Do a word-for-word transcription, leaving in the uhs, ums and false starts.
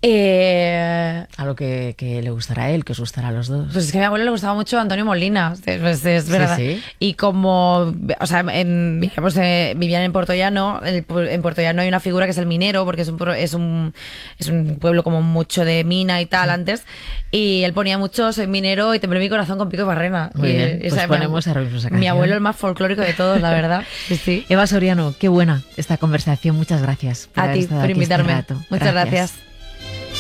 Eh, A lo que, que le gustará a él, que os gustará a los dos. Pues es que a mi abuelo le gustaba mucho Antonio Molina, es, es- es verdad. Sí, sí. Y como, o sea, en, vivíamos, eh, vivían en Puerto Llano, el pu- en Puerto Llano hay una figura que es el minero, porque es un, pro- es un, es un pueblo como mucho de mina y tal antes, y él ponía mucho soy minero y temblé mi corazón con Pico y Barrena. Muy y, bien, y, o pues sea, mi ponemos abu- ahora mismo esa Mi canción. abuelo el más folclórico de todos, la verdad. Sí, sí. Eva Soriano, qué buena esta conversación. Muchas gracias por A haber ti estado por aquí este invitarme. rato. Muchas gracias.